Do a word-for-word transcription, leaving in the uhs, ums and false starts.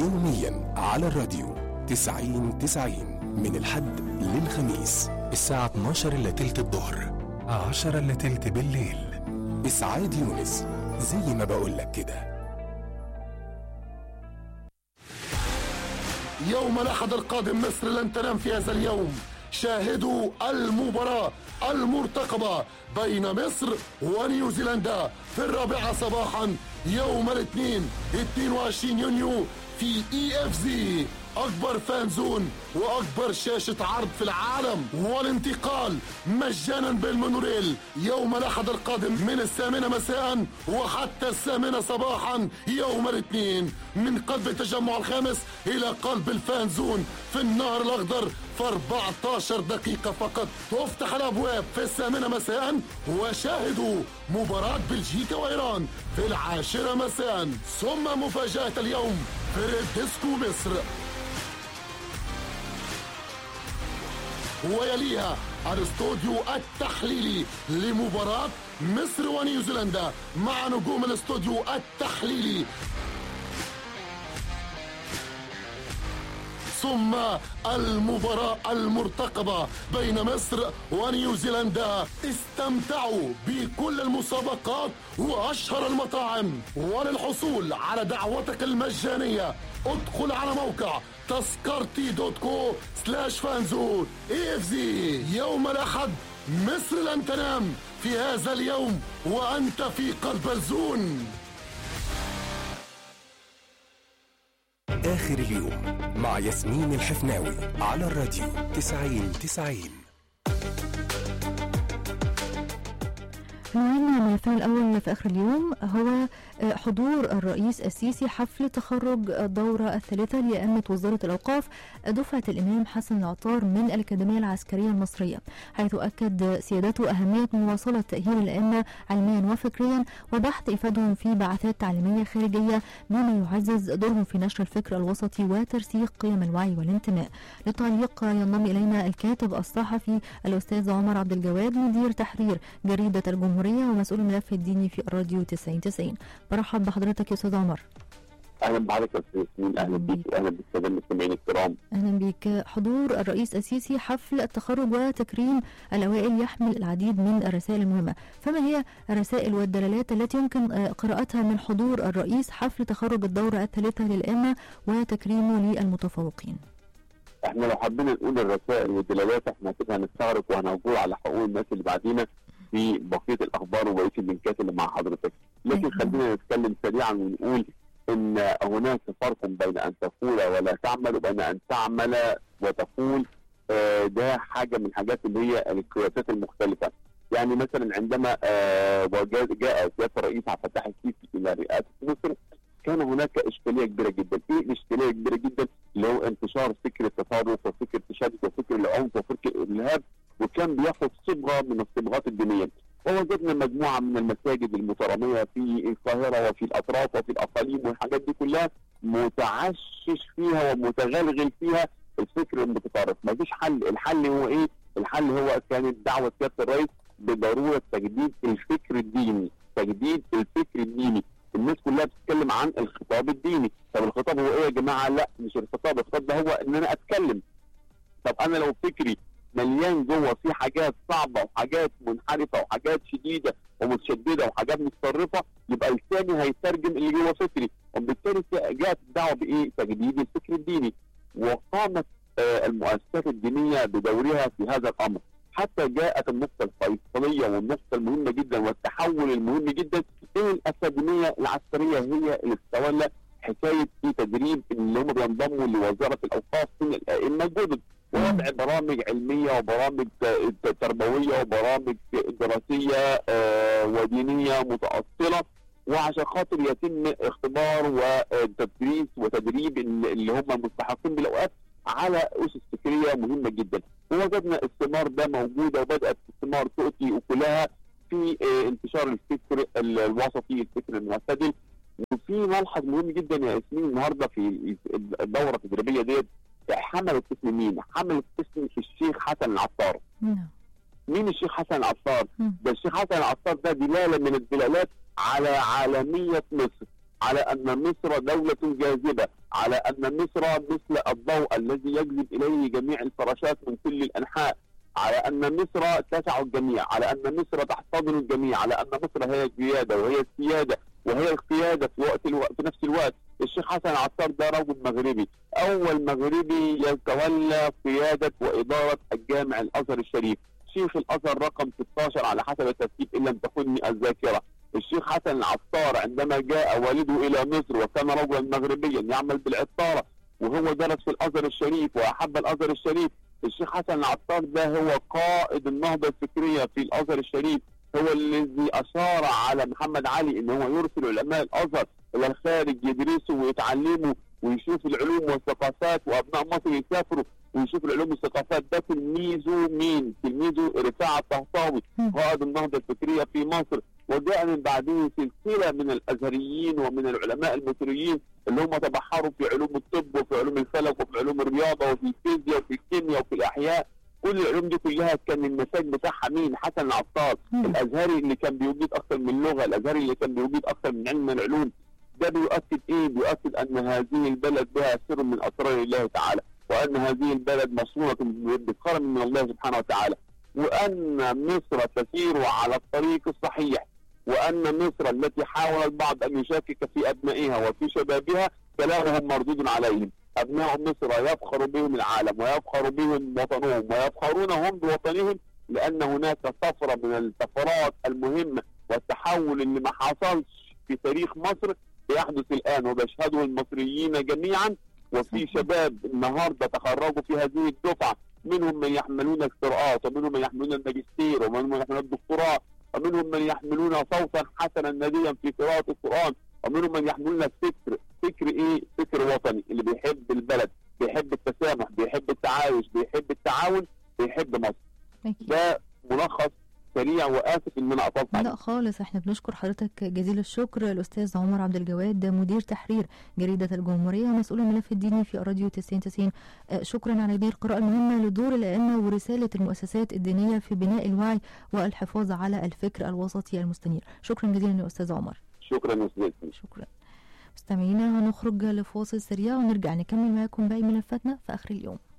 يوميا على الراديو تسعين تسعين من الحد للخميس الساعة اتناشر إلا تلت الظهر، عشرة إلا تلت بالليل. إسعاد يونس زي ما بقولك كده. يوم الأحد القادم مصر لن تنام في هذا اليوم. شاهدوا المباراة المرتقبة بين مصر ونيوزيلندا في الرابعة صباحا يوم الاثنين اثنين وعشرين يونيو في اي اف زي، اكبر فانزون واكبر شاشة عرض في العالم، والانتقال مجانا بالمونوريل يوم الاحد القادم من الثامنة مساء وحتى الثامنة صباحا يوم الاثنين، من قلب التجمع الخامس الى قلب الفانزون في النهر الاخضر في أربعة عشر دقيقة فقط. تفتح الابواب في الثامنة مساء، وشاهدوا مباراة بلجيكا وايران في العاشرة مساء، ثم مفاجأة اليوم فريق ديسكو مصر، ويليها الاستوديو التحليلي لمباراة مصر ونيوزيلندا مع نجوم الاستوديو التحليلي، ثم المباراة المرتقبة بين مصر ونيوزيلندا. استمتعوا بكل المسابقات وأشهر المطاعم، وللحصول على دعوتك المجانية ادخل على موقع تذكرتي دوت كو سلاش فانزون اي اف زي. يوم الأحد مصر لن تنام في هذا اليوم وأنت في قلب الزون. آخر اليوم مع ياسمين الحفناوي على الراديو تسعين تسعين. عنوان الملفين الأول في آخر اليوم هو حضور الرئيس السيسي حفل تخرج الدورة الثالثة لأئمة وزارة الأوقاف دفعة الإمام حسن العطار من الأكاديمية العسكرية المصرية، حيث أكد سيادته أهمية مواصلة تأهيل الأئمة علميا وفكريا وبحث إفادهم في بعثات تعليمية خارجية، مما يعزز دورهم في نشر الفكر الوسطي وترسيخ قيم الوعي والانتماء. للتعليق ينضم إلينا الكاتب الصحفي الأستاذ عمر عبد الجواد، مدير تحرير جريدة الجمهورية ومسؤول الملف الديني في الراديو تسعين تسعين. برحب بحضرتك يا استاذ عمر. اهلا بحضرتك يا استاذ ياسمين. اهلا بيك واهلا بالساده المستمعين الكرام. اهلا بك. حضور الرئيس السيسي حفل التخرج وتكريم الاوائل يحمل العديد من الرسائل المهمه، فما هي الرسائل والدلالات التي يمكن قراءتها من حضور الرئيس حفل تخرج الدوره الثالثه للائمه وتكريمه للمتفوقين؟ احنا لو حبينا نقول الرسائل والدلالات احنا كده هنستغرق وهنجور على حقوق الناس اللي بعدينا في بقيه الاخبار وبقيه اللينكات اللي مع حضرتك، لكن خلينا نتكلم سريعا ونقول ان هناك فرق بين ان تقول ولا تعمل وبين ان تعمل وتقول. آه ده حاجه من الحاجات اللي هي القياسات المختلفه. يعني مثلا عندما آه جاء سياده الرئيس عبد الفتاح السيسي الى رئاسه مصر كان هناك اشكاليه كبيره جدا. ايه الاشكاليه كبيره جدا؟ اللي هو انتشار فكر التطرف وفكر التشدد وفكر العنف وفكر الارهاب، وكان بياخذ صبغه من الصبغات الدينيه. ووجدنا مجموعه من المساجد المتراميه في القاهره وفي الاطراف وفي الاقاليم والحاجات دي كلها متعشش فيها ومتغلغل فيها الفكر المتطرف. ما فيش حل. الحل هو ايه؟ الحل هو كانت دعوه سياده الرئيس بضروره تجديد الفكر الديني، تجديد الفكر الديني. الناس كلها بتتكلم عن الخطاب الديني. طب الخطاب هو ايه يا جماعه؟ لا مش الخطاب، الخطاب ده هو ان انا اتكلم. طب انا لو فكري مليان جوه في حاجات صعبه وحاجات منحرفه وحاجات شديده ومتشدده وحاجات متطرفه، يبقى لساني هيترجم اللي جوه فكري. وبالتالي جاءت الدعوه بايه؟ تجديد الفكر الديني. وقامت آه المؤسسات الدينيه بدورها في هذا الامر، حتى جاءت النقطه الفيصليه والنقطه المهمه جدا والتحول المهم جدا ان الاكاديميه العسكريه هي اللي تتولى حكايه في تدريب اللي هم بينضموا لوزاره الاوقاف من الائمه الجدد، ووضع برامج علميه وبرامج تربويه وبرامج دراسيه آه ودينيه متاصله، وعشان خاطر يتم اختبار وتدريس وتدريب اللي هم المستحقين بالاوقات على اسس فكريه مهمه جدا. ووجدنا الثمار ده موجوده وبدات الثمار تؤتي اكلها في آه انتشار الفكر الوسطي، الفكر المعتدل. وفي ملحظ مهم جدا يا ياسمين النهارده في الدوره التدريبيه ديت، حملت اسم مين؟ حملت اسم الشيخ حسن العطار. مين الشيخ حسن العطار؟ ده الشيخ حسن العطار ده دلاله من الدلالات على عالميه مصر، على أن مصر دولة جاذبة، على أن مصر مثل الضوء الذي يجذب إليه جميع الفراشات من كل الأنحاء، على أن مصر تسع الجميع، على أن مصر تحتضن الجميع، على أن مصر هي القيادة وهي السيادة وهي القيادة في وقت الو... في نفس الوقت. الشيخ حسن العطار ده رجل مغربي، أول مغربي يتولى قيادة وإدارة الجامع الأزهر الشريف، شيخ الأزهر رقم ستة عشر على حسب الترتيب إن لم تخني الذاكرة. الشيخ حسن العطار عندما جاء والده إلى مصر وكان رجلا مغربيا يعمل بالعطارة وهو درس في الأزهر الشريف وأحب الأزهر الشريف. الشيخ حسن العطار ده هو قائد النهضة الفكرية في الأزهر الشريف، هو الذي أشار على محمد علي إن هو يرسل علماء الأزهر إلى الخارج يدرسوا ويتعلموا ويشوفوا العلوم والثقافات، وأبناء مصر يسافروا ويشوفوا العلوم والثقافات. ده تلميذه مين؟ تلميذه رفاعة الطهطاوي قائد النهضة الفكرية في مصر. وجاء من بعده سلسلة من الأزهريين ومن العلماء المصريين اللي هم تبحروا في علوم الطب وفي علوم الفلك وفي علوم الرياضة وفي الفيزياء وفي الكيمياء وفي الأحياء. كل العلوم دي كلها كان النتاج بتاعها مين؟ حسن العطار، الأزهري اللي كان بيوجد أكثر من لغة، الأزهري اللي كان بيوجد أكثر من علم من العلوم. ده بيؤكد إيه؟ بيؤكد أن هذه البلد بها سر من أسرار الله تعالى، وأن هذه البلد مصونة بكرم من الله سبحانه وتعالى، وأن مصر تسير على الطريق الصحيح، وأن مصر التي حاول البعض أن يشكك في أبنائها وفي شبابها كلامهم مردود عليهم. أبناء مصر يفخر بهم العالم ويفخر بهم وطنهم ويفخرون هم بوطنهم، لأن هناك طفرة من الطفرات المهمة والتحول اللي ما حصلش في تاريخ مصر بيحدث الآن وبيشهده المصريين جميعا. وفي شباب النهارده تخرجوا في هذه الدفعة، منهم من يحملون القراءات ومنهم من يحملون الماجستير ومنهم من يحملون الدكتوراه ومنهم من يحملون صوتا حسنا نديا في قراءة القرآن ومنهم من يحملون الفكر. فكر ايه؟ فكر وطني اللي بيحب البلد، بيحب التسامح، بيحب التعايش، بيحب التعاون، بيحب مصر. ده ملخص سريع، واسف ان انا اطلت لا خالص، احنا بنشكر حضرتك جزيل الشكر. الاستاذ عمر عبد الجواد مدير تحرير جريده الجمهوريه مسؤول الملف الديني في راديو تسعين تسعين. شكرا على هذه القراءه المهمه لدور الائمه ورساله المؤسسات الدينيه في بناء الوعي والحفاظ على الفكر الوسطي المستنير. شكرا جزيلا يا استاذ عمر. شكرا يا استاذ. شكرا. مستمعينا هنخرج لفاصل سريع ونرجع نكمل معاكم باقي ملفاتنا في اخر اليوم.